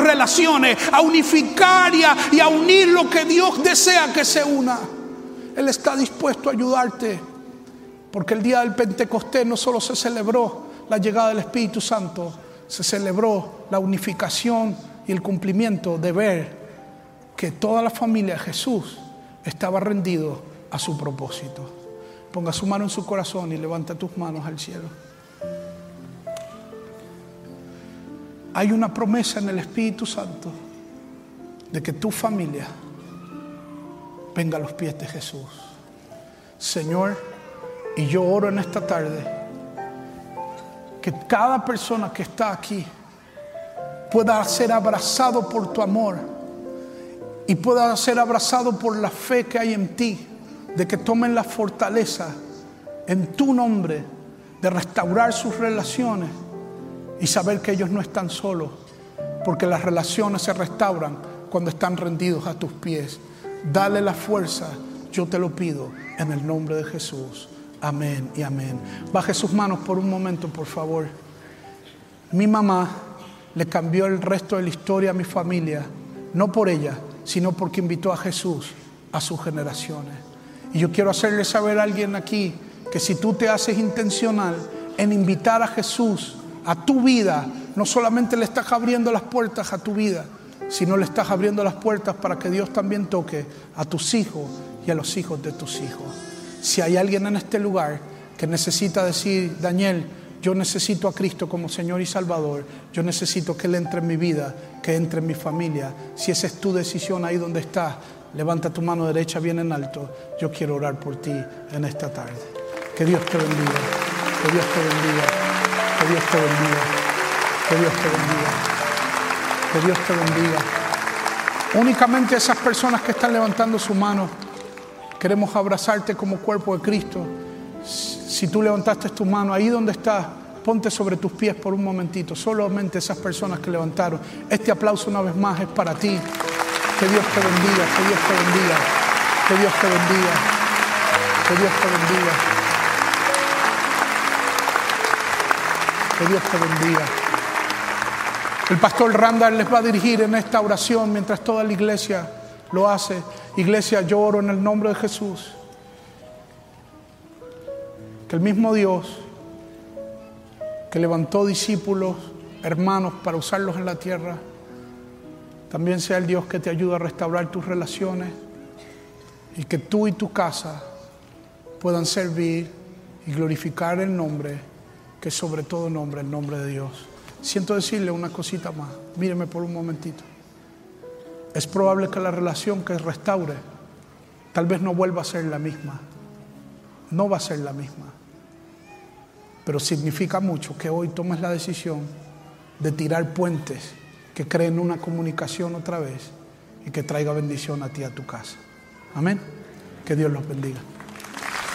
relaciones, a unificar y a unir lo que Dios desea que se una. Él está dispuesto a ayudarte, porque el día del Pentecostés no solo se celebró la llegada del Espíritu Santo, se celebró la unificación y el cumplimiento de ver que toda la familia de Jesús estaba rendido a su propósito. Ponga su mano en su corazón y levanta tus manos al cielo. Hay una promesa en el Espíritu Santo de que tu familia venga a los pies de Jesús. Señor, y yo oro en esta tarde que cada persona que está aquí pueda ser abrazado por tu amor y pueda ser abrazado por la fe que hay en ti, de que tomen la fortaleza en tu nombre de restaurar sus relaciones y saber que ellos no están solos, porque las relaciones se restauran cuando están rendidos a tus pies. Dale la fuerza, yo te lo pido en el nombre de Jesús. Amén y amén. Baje sus manos por un momento, por favor. Mi mamá le cambió el resto de la historia a mi familia, no por ella, sino porque invitó a Jesús a sus generaciones. Y yo quiero hacerle saber a alguien aquí que si tú te haces intencional en invitar a Jesús a tu vida, no solamente le estás abriendo las puertas a tu vida, sino le estás abriendo las puertas para que Dios también toque a tus hijos y a los hijos de tus hijos. Si hay alguien en este lugar que necesita decir: Daniel, yo necesito a Cristo como Señor y Salvador, yo necesito que Él entre en mi vida, que entre en mi familia. Si esa es tu decisión ahí donde estás, levanta tu mano derecha bien en alto. Yo quiero orar por ti en esta tarde. Que Dios te bendiga, que Dios te bendiga, que Dios te bendiga, que Dios te bendiga, que Dios te bendiga. Únicamente esas personas que están levantando su mano, queremos abrazarte como cuerpo de Cristo. Si tú levantaste tu mano ahí donde estás, ponte sobre tus pies por un momentito. Solamente esas personas que levantaron. Este aplauso una vez más es para ti. Que Dios te bendiga, que Dios te bendiga, que Dios te bendiga, que Dios te bendiga, que Dios te bendiga. El pastor Randall les va a dirigir en esta oración mientras toda la iglesia lo hace. Iglesia, yo oro en el nombre de Jesús, que el mismo Dios que levantó discípulos, hermanos para usarlos en la tierra, también sea el Dios que te ayuda a restaurar tus relaciones y que tú y tu casa puedan servir y glorificar el nombre que es sobre todo nombre, el nombre de Dios. Siento decirle una cosita más. Míreme por un momentito. Es probable que la relación que restaure tal vez no vuelva a ser la misma. No va a ser la misma. Pero significa mucho que hoy tomes la decisión de tirar puentes que creen una comunicación otra vez y que traiga bendición a ti, a tu casa. Amén. Que Dios los bendiga.